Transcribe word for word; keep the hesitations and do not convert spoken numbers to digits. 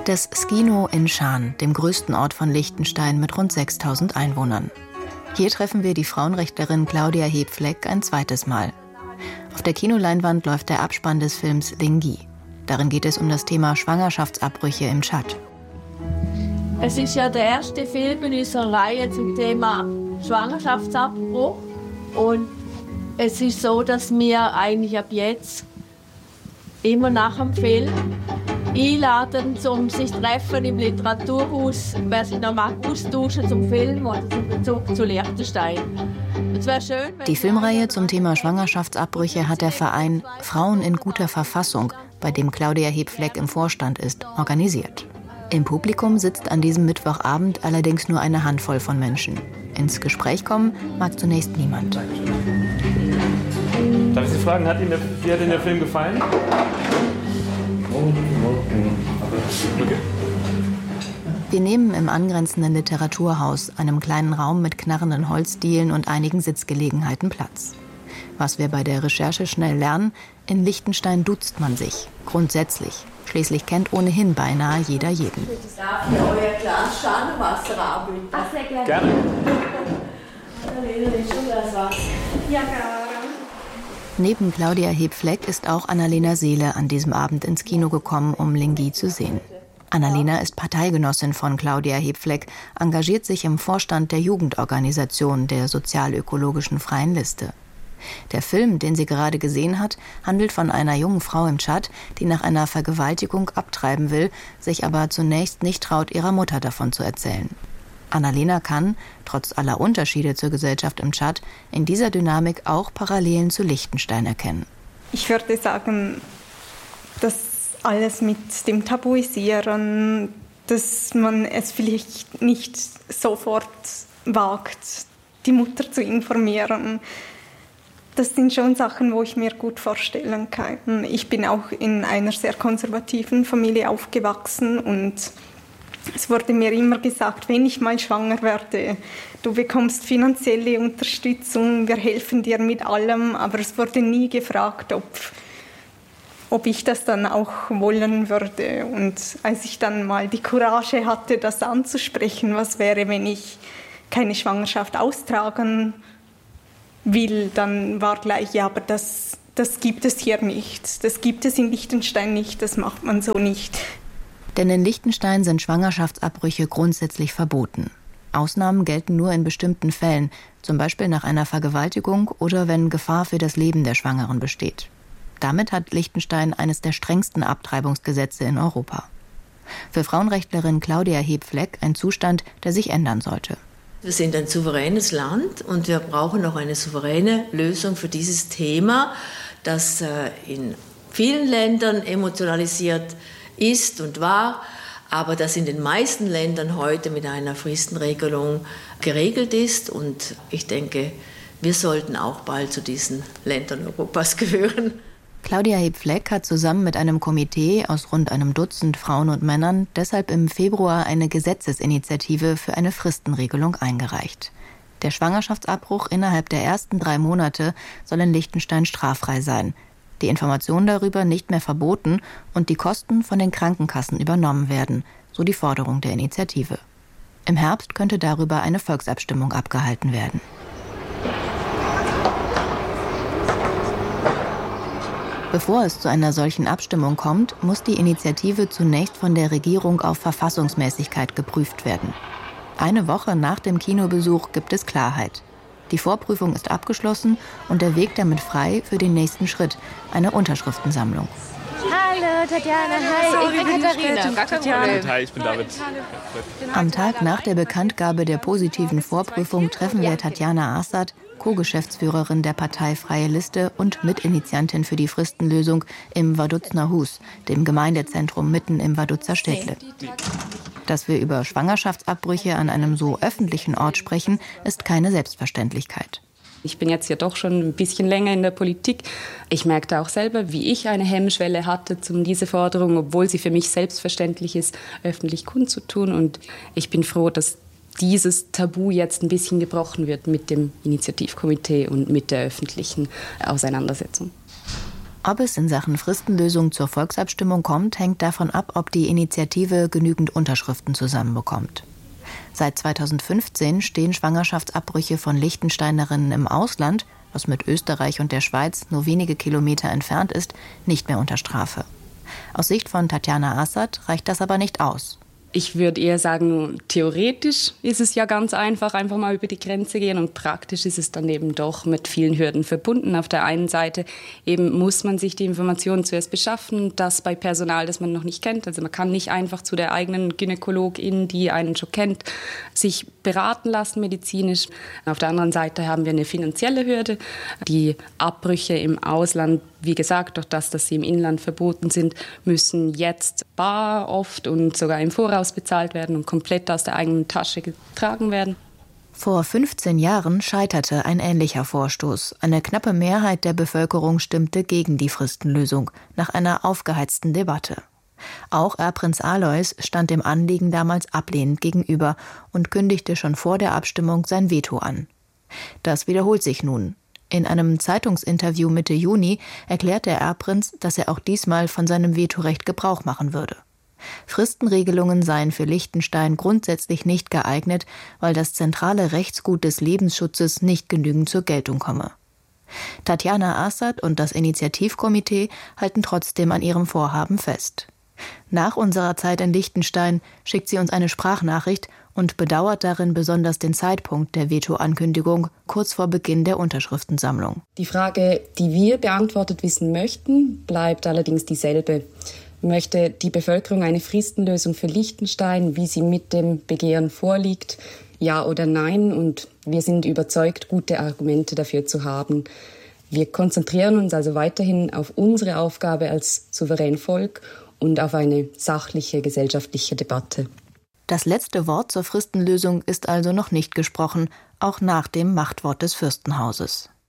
Das Skino in Schaan, dem größten Ort von Liechtenstein mit rund sechstausend Einwohnern. Hier treffen wir die Frauenrechtlerin Claudia Hebfleck ein zweites Mal. Auf der Kinoleinwand läuft der Abspann des Films Lingi. Darin geht es um das Thema Schwangerschaftsabbrüche im Tschad. Es ist ja der erste Film in unserer Reihe zum Thema Schwangerschaftsabbruch. Und es ist so, dass wir eigentlich ab jetzt immer nach dem Film einladen, um sich zu treffen im Literaturhaus, wer sich noch mag, austauschen zum Film oder zum Bezug zu Liechtenstein. Es wäre schön, wenn Die Filmreihe zum Thema Schwangerschaftsabbrüche hat der Verein Frauen in guter Verfassung, bei dem Claudia Hebfleck im Vorstand ist, organisiert. Im Publikum sitzt an diesem Mittwochabend allerdings nur eine Handvoll von Menschen. Ins Gespräch kommen mag zunächst niemand. Darf ich Sie fragen, hat Ihnen der, wie hat Ihnen der Film gefallen? Okay. Wir nehmen im angrenzenden Literaturhaus, einem kleinen Raum mit knarrenden Holzdielen und einigen Sitzgelegenheiten Platz. Was wir bei der Recherche schnell lernen, in Liechtenstein duzt man sich, grundsätzlich. Schließlich kennt ohnehin beinahe jeder jeden. Ich darf mir euer Glas Schanenwasser anbieten. Ach, sehr gerne. Gerne. Ja, gerne. Neben Claudia Hebfleck ist auch Annalena Seele an diesem Abend ins Kino gekommen, um Lingi zu sehen. Annalena ist Parteigenossin von Claudia Hebfleck, engagiert sich im Vorstand der Jugendorganisation der sozialökologischen Freien Liste. Der Film, den sie gerade gesehen hat, handelt von einer jungen Frau im Tschad, die nach einer Vergewaltigung abtreiben will, sich aber zunächst nicht traut, ihrer Mutter davon zu erzählen. Annalena kann, trotz aller Unterschiede zur Gesellschaft im Tschad, in dieser Dynamik auch Parallelen zu Liechtenstein erkennen. Ich würde sagen, dass alles mit dem Tabuisieren, dass man es vielleicht nicht sofort wagt, die Mutter zu informieren. Das sind schon Sachen, wo ich mir gut vorstellen kann. Ich bin auch in einer sehr konservativen Familie aufgewachsen und es wurde mir immer gesagt, wenn ich mal schwanger werde, du bekommst finanzielle Unterstützung, wir helfen dir mit allem, aber es wurde nie gefragt, ob, ob ich das dann auch wollen würde. Und als ich dann mal die Courage hatte, das anzusprechen, was wäre, wenn ich keine Schwangerschaft austragen will, dann war gleich, ja, aber das, das gibt es hier nicht. Das gibt es in Liechtenstein nicht, das macht man so nicht. Denn in Liechtenstein sind Schwangerschaftsabbrüche grundsätzlich verboten. Ausnahmen gelten nur in bestimmten Fällen, zum Beispiel nach einer Vergewaltigung oder wenn Gefahr für das Leben der Schwangeren besteht. Damit hat Liechtenstein eines der strengsten Abtreibungsgesetze in Europa. Für Frauenrechtlerin Claudia Hebfleck ein Zustand, der sich ändern sollte. Wir sind ein souveränes Land und wir brauchen noch eine souveräne Lösung für dieses Thema, das in vielen Ländern emotionalisiert ist und war, aber das in den meisten Ländern heute mit einer Fristenregelung geregelt ist. Und ich denke, wir sollten auch bald zu diesen Ländern Europas gehören. Claudia Hebfleck hat zusammen mit einem Komitee aus rund einem Dutzend Frauen und Männern deshalb im Februar eine Gesetzesinitiative für eine Fristenregelung eingereicht. Der Schwangerschaftsabbruch innerhalb der ersten drei Monate soll in Liechtenstein straffrei sein, die Information darüber nicht mehr verboten und die Kosten von den Krankenkassen übernommen werden, so die Forderung der Initiative. Im Herbst könnte darüber eine Volksabstimmung abgehalten werden. Bevor es zu einer solchen Abstimmung kommt, muss die Initiative zunächst von der Regierung auf Verfassungsmäßigkeit geprüft werden. Eine Woche nach dem Kinobesuch gibt es Klarheit. Die Vorprüfung ist abgeschlossen und der Weg damit frei für den nächsten Schritt, eine Unterschriftensammlung. Hallo Tatjana, hi, ich bin Katharina. Tatjana. Hi, ich bin David. Am Tag nach der Bekanntgabe der positiven Vorprüfung treffen wir Tatjana Assad, Co-Geschäftsführerin der Partei Freie Liste und Mitinitiantin für die Fristenlösung im Vaduzner Hus, dem Gemeindezentrum mitten im Vaduz Städtle. Dass wir über Schwangerschaftsabbrüche an einem so öffentlichen Ort sprechen, ist keine Selbstverständlichkeit. Ich bin jetzt ja doch schon ein bisschen länger in der Politik. Ich merkte auch selber, wie ich eine Hemmschwelle hatte, um diese Forderung, obwohl sie für mich selbstverständlich ist, öffentlich kundzutun. Und ich bin froh, dass dieses Tabu jetzt ein bisschen gebrochen wird mit dem Initiativkomitee und mit der öffentlichen Auseinandersetzung. Ob es in Sachen Fristenlösung zur Volksabstimmung kommt, hängt davon ab, ob die Initiative genügend Unterschriften zusammenbekommt. Seit zweitausendfünfzehn stehen Schwangerschaftsabbrüche von Liechtensteinerinnen im Ausland, was mit Österreich und der Schweiz nur wenige Kilometer entfernt ist, nicht mehr unter Strafe. Aus Sicht von Tatjana Assad reicht das aber nicht aus. Ich würde eher sagen, theoretisch ist es ja ganz einfach, einfach mal über die Grenze gehen, und praktisch ist es dann eben doch mit vielen Hürden verbunden. Auf der einen Seite eben muss man sich die Informationen zuerst beschaffen, das bei Personal, das man noch nicht kennt. Also man kann nicht einfach zu der eigenen Gynäkologin, die einen schon kennt, sich beraten lassen medizinisch. Auf der anderen Seite haben wir eine finanzielle Hürde. Die Abbrüche im Ausland, wie gesagt, durch das, dass sie im Inland verboten sind, müssen jetzt bar oft und sogar im Voraus bezahlt werden und komplett aus der eigenen Tasche getragen werden. Vor fünfzehn Jahren scheiterte ein ähnlicher Vorstoß. Eine knappe Mehrheit der Bevölkerung stimmte gegen die Fristenlösung, nach einer aufgeheizten Debatte. Auch Erbprinz Alois stand dem Anliegen damals ablehnend gegenüber und kündigte schon vor der Abstimmung sein Veto an. Das wiederholt sich nun. In einem Zeitungsinterview Mitte Juni erklärt der Erbprinz, dass er auch diesmal von seinem Vetorecht Gebrauch machen würde. Fristenregelungen seien für Liechtenstein grundsätzlich nicht geeignet, weil das zentrale Rechtsgut des Lebensschutzes nicht genügend zur Geltung komme. Tatjana Assad und das Initiativkomitee halten trotzdem an ihrem Vorhaben fest. Nach unserer Zeit in Liechtenstein schickt sie uns eine Sprachnachricht und bedauert darin besonders den Zeitpunkt der Veto-Ankündigung kurz vor Beginn der Unterschriftensammlung. Die Frage, die wir beantwortet wissen möchten, bleibt allerdings dieselbe. Möchte die Bevölkerung eine Fristenlösung für Liechtenstein, wie sie mit dem Begehren vorliegt, ja oder nein? Und wir sind überzeugt, gute Argumente dafür zu haben. Wir konzentrieren uns also weiterhin auf unsere Aufgabe als souverän Volk und auf eine sachliche gesellschaftliche Debatte. Das letzte Wort zur Fristenlösung ist also noch nicht gesprochen, auch nach dem Machtwort des Fürstenhauses.